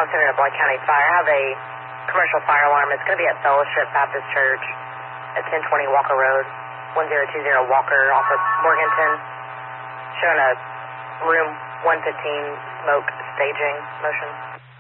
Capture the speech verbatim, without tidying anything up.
Center of Blount County Fire. I have a commercial fire alarm. It's going to be at Fellowship Baptist Church at ten twenty Walker Road, one zero two zero Walker off of Morganton, showing a room one fifteen smoke staging motion.